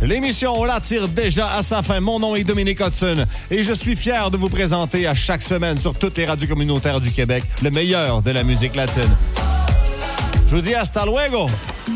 L'émission, on la tire déjà à sa fin. Mon nom est Dominique Hudson et je suis fier de vous présenter à chaque semaine sur toutes les radios communautaires du Québec le meilleur de la musique latine. Je vous dis hasta luego!